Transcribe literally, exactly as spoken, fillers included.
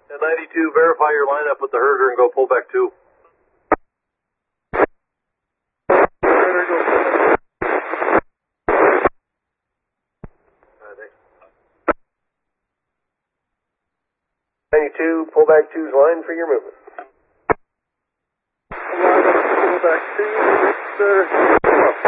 And ninety-two, verify your lineup with the herder and go pull back two. Herder, go. Uh, thanks. ninety-two, pull back two's line for your movement. Line up, pull back two, sir.